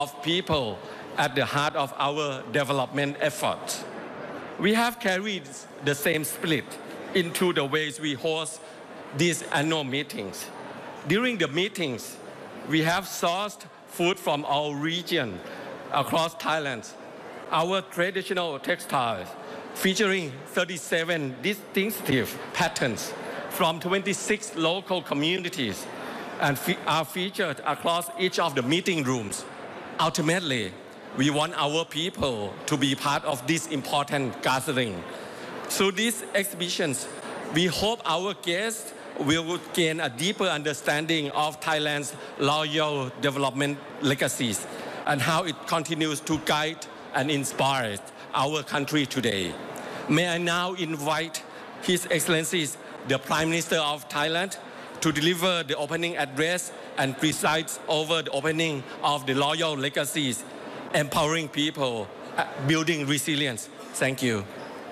of people at the heart of our development efforts. We have carried the same spirit into the ways we host these annual meetings. During the meetings, we have sourced food from our region across Thailand. Our traditional textiles featuring 37 distinctive patterns from 26 local communities and are featured across each of the meeting rooms. Ultimately, we want our people to be part of this important gathering. Through these exhibitions, we hope our guests will gain a deeper understanding of Thailand's loyal development legacies and how it continues to guide and inspire our country today. May I now invite His Excellency, the Prime Minister of Thailand, to deliver the opening address and preside over the opening of the loyal legacies, empowering people, building resilience. Thank you.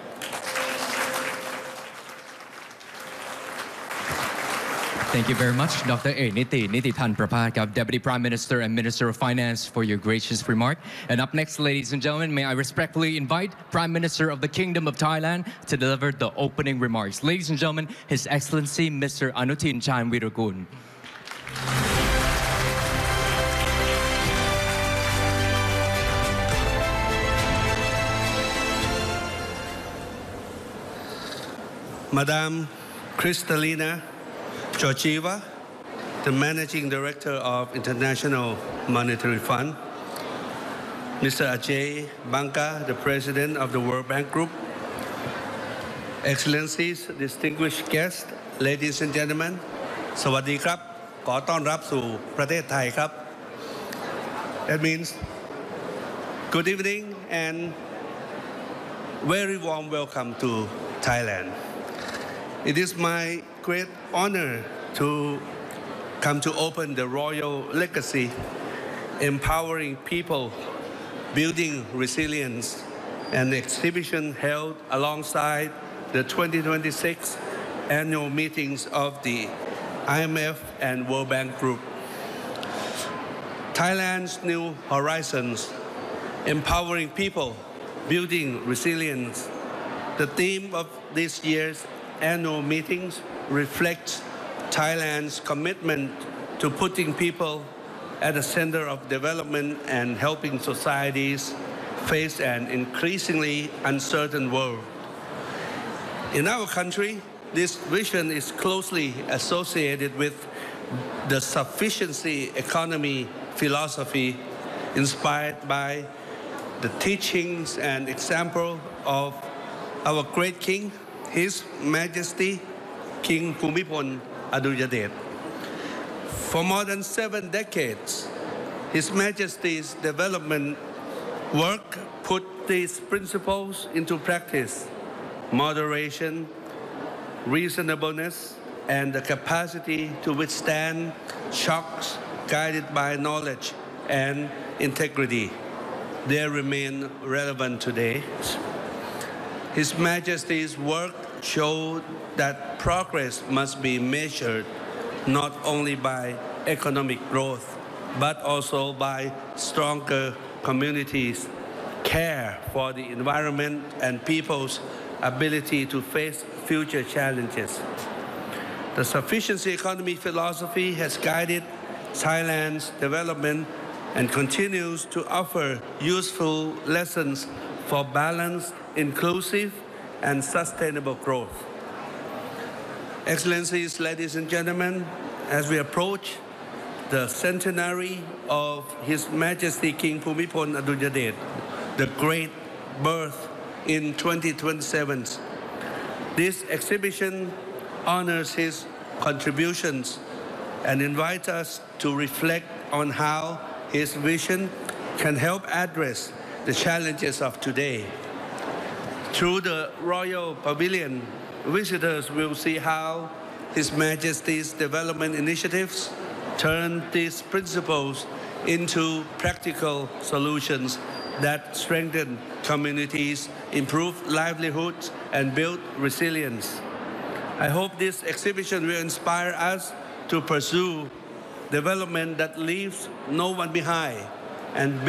Thank you very much, Dr. Nitithan Prapat, Deputy Prime Minister and Minister of Finance, for your gracious remark. And up next, ladies and gentlemen, may I respectfully invite Prime Minister of the Kingdom of Thailand to deliver the opening remarks. Ladies and gentlemen, His Excellency Mr. Anutin Charnvirakul. Madam Kristalina Georgieva, the Managing Director of International Monetary Fund, Mr. Ajay Banga, the President of the World Bank Group, Excellencies, distinguished guests, ladies and gentlemen, สวัสดีครับ ขอต้อนรับสู่ประเทศไทยครับ That means good evening and very warm welcome to Thailand. It is my great honor to come to open the Royal Legacy, Empowering People, Building Resilience, an exhibition held alongside the 2026 annual meetings of the IMF and World Bank Group. Thailand's New Horizons, Empowering People, Building Resilience. The theme of this year's annual meetings reflects Thailand's commitment to putting people at the center of development and helping societies face an increasingly uncertain world. In our country, this vision is closely associated with the sufficiency economy philosophy inspired by the teachings and example of our great king, His Majesty King Bhumibol Adulyadej. For more than 7 decades, His Majesty's development work put these principles into practice: moderation, reasonableness, and the capacity to withstand shocks guided by knowledge and integrity. They remain relevant today. His Majesty's work showed that progress must be measured not only by economic growth, but also by stronger communities, care for the environment, and people's ability to face future challenges. The sufficiency economy philosophy has guided Thailand's development and continues to offer useful lessons for balanced, inclusive, and sustainable growth. Excellencies, ladies and gentlemen, as we approach the centenary of His Majesty King Bhumibol Adulyadej, the great birth in 2027, this exhibition honors his contributions and invites us to reflect on how his vision can help address the challenges of today. Through the Royal Pavilion, visitors will see how His Majesty's development initiatives turn these principles into practical solutions that strengthen communities, improve livelihoods, and build resilience. I hope this exhibition will inspire us to pursue development that leaves no one behind and